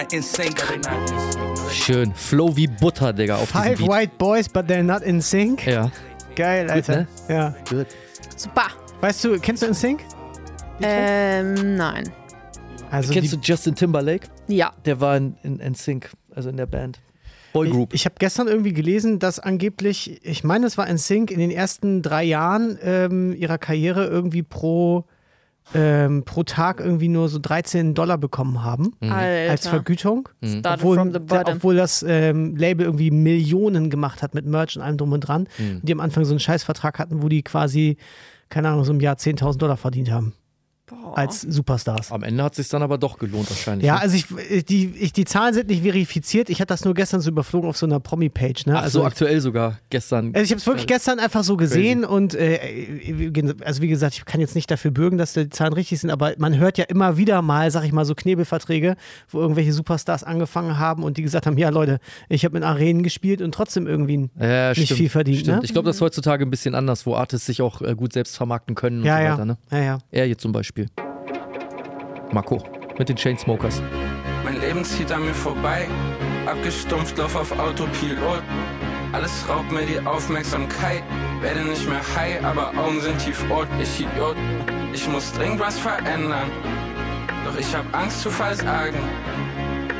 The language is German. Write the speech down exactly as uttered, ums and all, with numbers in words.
Schön. Flow wie Butter, Digga, auf Five diesem Beat. white boys, but they're not in sync. Ja. Geil, Alter. ne? Ja. Gut. Super. Weißt du, kennst du In Sync? Ähm, nein. Also Kennst die, du Justin Timberlake? Ja. Der war in, in, in Sync, also in der Band. Boy Group. Ich, ich habe gestern irgendwie gelesen, dass angeblich, ich meine, es war In Sync, in den ersten drei Jahren ähm, ihrer Karriere irgendwie pro, ähm, pro Tag irgendwie nur so dreizehn Dollar bekommen haben. Alter. Als Vergütung. Started Obwohl, from the der, bottom. obwohl das ähm, Label irgendwie Millionen gemacht hat mit Merch und allem drum und dran. Mhm. Die am Anfang so einen Scheißvertrag hatten, wo die quasi, keine Ahnung, so im Jahr zehntausend Dollar verdient haben. Boah. Als Superstars. Am Ende hat es sich dann aber doch gelohnt wahrscheinlich. Ja, ne? also ich, die, ich, die Zahlen sind nicht verifiziert. Ich hatte das nur gestern so überflogen auf so einer Promi-Page. Ne? Ach also so, aktuell sogar. Gestern. Also ich habe es wirklich gestern einfach so gesehen und äh, also wie gesagt, ich kann jetzt nicht dafür bürgen, dass die Zahlen richtig sind, aber man hört ja immer wieder mal, sag ich mal, so Knebelverträge, wo irgendwelche Superstars angefangen haben und die gesagt haben, ja Leute, ich habe in Arenen gespielt und trotzdem irgendwie Ja, nicht stimmt, viel verdient. Stimmt. Ne? Ich glaube, das ist heutzutage ein bisschen anders, wo Artists sich auch äh, gut selbst vermarkten können und Ja, so ja. weiter. Ne? ja, ja. Er hier zum Beispiel. Marco mit den Chainsmokers. Mein Leben zieht an mir vorbei, abgestumpft, lauf auf Autopilot. Alles raubt mir die Aufmerksamkeit, werde nicht mehr high, aber Augen sind tiefrot. Ich Idiot, ich muss dringend was verändern, doch ich hab Angst zu versagen.